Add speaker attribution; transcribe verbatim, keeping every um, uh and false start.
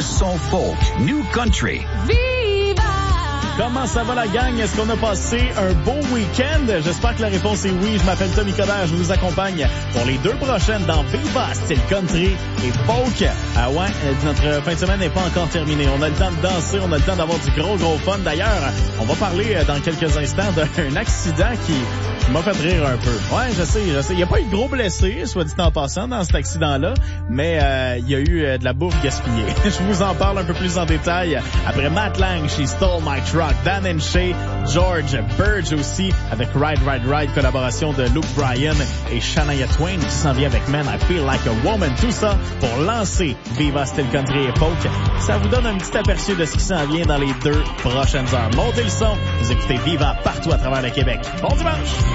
Speaker 1: meilleur son folk, new country.
Speaker 2: Viva!
Speaker 3: Comment ça va la gang? Est-ce qu'on a passé un beau week-end? J'espère que la réponse est oui. Je m'appelle Tommy Coderre, je vous accompagne pour les deux prochaines dans Viva, style country et folk. Ah ouais, notre fin de semaine n'est pas encore terminée. On a le temps de danser, on a le temps d'avoir du gros gros fun. D'ailleurs, on va parler dans quelques instants d'un accident qui m'a fait rire un peu. Ouais, je sais, je sais. Il n'y a pas eu de gros blessés, soit dit en passant, dans cet accident-là, mais euh, il y a eu euh, de la bouffe gaspillée. Je vous en parle un peu plus en détail après Matt Lang, She Stole My Truck, Dan and Shay, George Burge aussi, avec Ride, Ride, Ride, collaboration de Luke Bryan et Shania Twain qui s'en vient avec Man, I Feel Like a Woman. Tout ça pour lancer Viva Style Country et Folk. Ça vous donne un petit aperçu de ce qui s'en vient dans les deux prochaines heures. Montez le son, vous écoutez Viva partout à travers le Québec. Bon dimanche!